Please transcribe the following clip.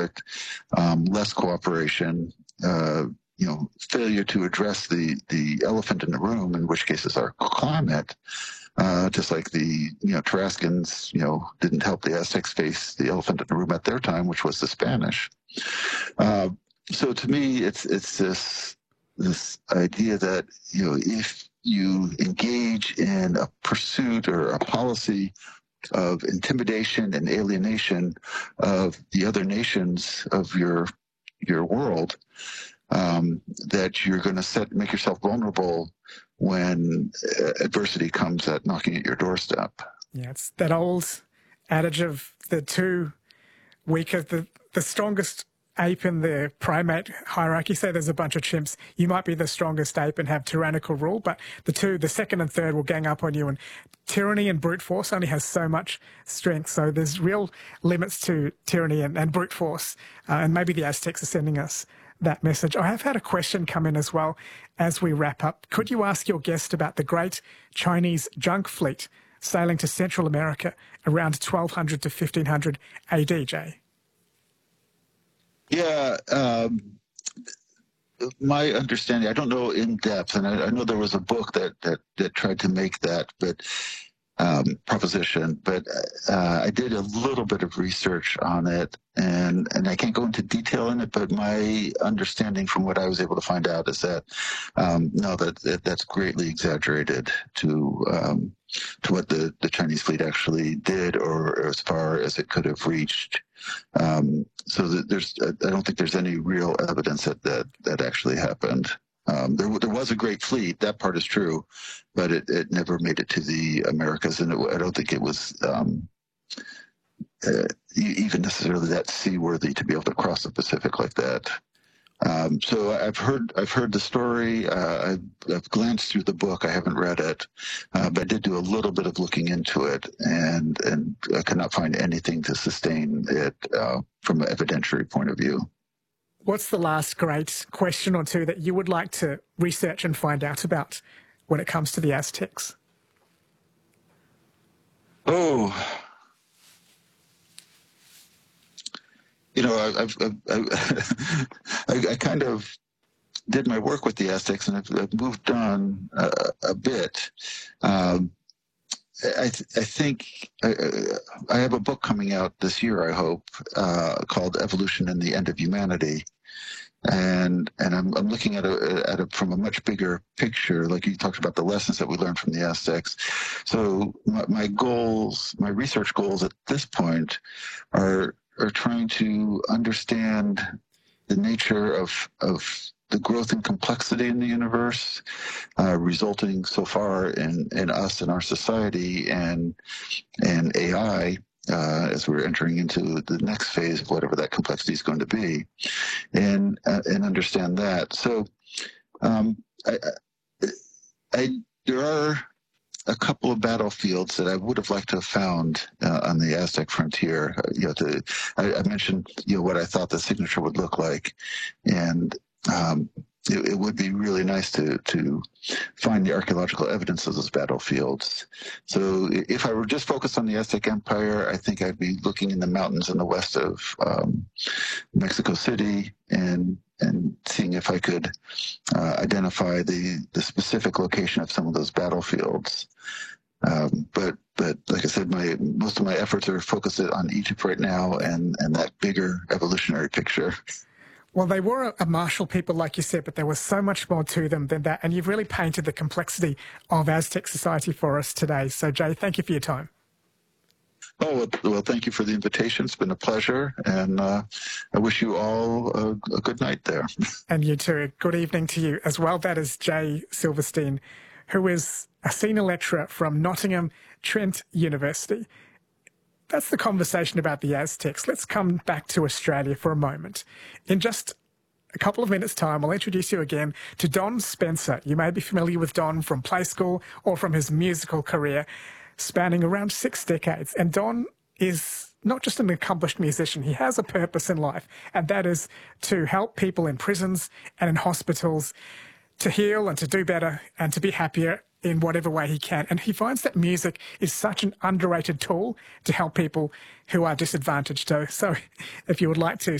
conflict, less cooperation, failure to address the elephant in the room, in which case is our climate. Just like the Tarascans, didn't help the Aztecs face the elephant in the room at their time, which was the Spanish. So to me, it's this idea that if you engage in a pursuit or a policy of intimidation and alienation of the other nations of your world, that you're going to make yourself vulnerable when adversity comes at knocking at your doorstep. Yeah, it's that old adage of the two weaker, the strongest ape in the primate hierarchy. Say there's a bunch of chimps. You might be the strongest ape and have tyrannical rule, but the second and third will gang up on you. And tyranny and brute force only has so much strength. So there's real limits to tyranny and brute force. And maybe the Aztecs are sending us that message. I have had a question come in as well as we wrap up. Could you ask your guest about the great Chinese junk fleet sailing to Central America around 1200 to 1500 AD, Jay? Yeah, my understanding, I don't know in depth, and I know there was a book that tried to make that proposition, but I did a little bit of research on it, and I can't go into detail in it, but my understanding from what I was able to find out is that no, that's greatly exaggerated to what the Chinese fleet actually did, or as far as it could have reached. So that I don't think there's any real evidence that actually happened. There was a great fleet, that part is true, but it never made it to the Americas, and I don't think it was even necessarily that seaworthy to be able to cross the Pacific like that. So I've heard the story. I've glanced through the book. I haven't read it, but I did do a little bit of looking into it, and I could not find anything to sustain it from an evidentiary point of view. What's the last great question or two that you would like to research and find out about when it comes to the Aztecs? Oh, I kind of did my work with the Aztecs, and I've moved on a bit. I think I have a book coming out this year, I hope, called Evolution and the End of Humanity. And I'm looking at it from a much bigger picture, like you talked about the lessons that we learned from the Aztecs. So my research goals at this point are trying to understand the nature of the growth and complexity in the universe, resulting so far in us and our society and AI, as we're entering into the next phase of whatever that complexity is going to be, and understand that. So there are a couple of battlefields that I would have liked to have found on the Aztec frontier. I mentioned what I thought the signature would look like, and it would be really nice to find the archaeological evidence of those battlefields. So if I were just focused on the Aztec Empire, I think I'd be looking in the mountains in the west of Mexico City and seeing if I could identify the specific location of some of those battlefields. But like I said, most of my efforts are focused on Egypt right now and that bigger evolutionary picture. Well, they were a martial people, like you said, but there was so much more to them than that. And you've really painted the complexity of Aztec society for us today. So, Jay, thank you for your time. Oh, well, thank you for the invitation. It's been a pleasure. And I wish you all a good night there. And you too. Good evening to you as well. That is Jay Silverstein, who is a senior lecturer from Nottingham Trent University. That's the conversation about the Aztecs. Let's come back to Australia for a moment. In just a couple of minutes' time, I'll introduce you again to Don Spencer. You may be familiar with Don from Play School or from his musical career spanning around 6 decades. And Don is not just an accomplished musician. He has a purpose in life, and that is to help people in prisons and in hospitals to heal and to do better and to be happier in whatever way he can. And he finds that music is such an underrated tool to help people who are disadvantaged. So if you would like to